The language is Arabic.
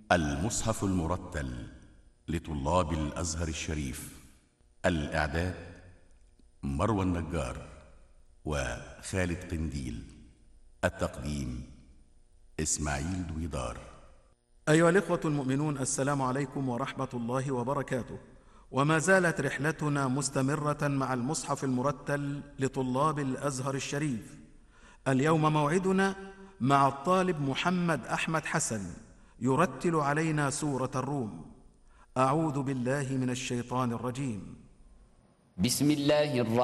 المصحف المرتل لطلاب الأزهر الشريف. الإعداد مروى النجار وخالد قنديل. التقديم إسماعيل دويدار. أيها الإخوة المؤمنون، السلام عليكم ورحمة الله وبركاته. وما زالت رحلتنا مستمرة مع المصحف المرتل لطلاب الأزهر الشريف. اليوم موعدنا مع الطالب محمد أحمد حسن يرتل علينا سورة الروم. أعوذ بالله من الشيطان الرجيم. بسم الله الرحمن